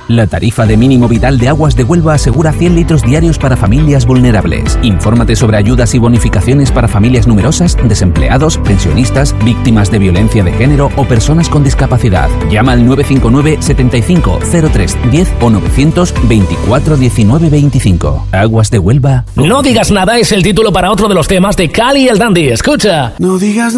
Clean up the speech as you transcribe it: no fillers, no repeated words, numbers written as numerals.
La tarifa de mínimo vital de Aguas de Huelva asegura 100 litros diarios para familias vulnerables. Infórmate sobre ayudas y bonificaciones para familias numerosas, desempleados, pensionistas, víctimas de violencia de género o personas con discapacidad. Llama al 959 75 03 10 o 924 19 25. Aguas de Huelva. No digas nada es el título para otro de los temas de Cali y el Dandy. Escucha. No digas